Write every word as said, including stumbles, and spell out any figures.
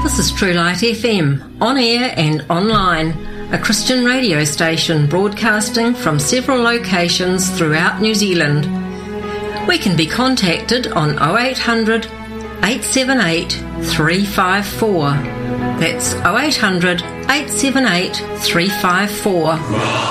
This is True Light F M, on air and online, a Christian radio station broadcasting from several locations throughout New Zealand. We can be contacted on oh eight hundred, eight seven eight, three five four. That's oh eight hundred, eight seven eight, three five four.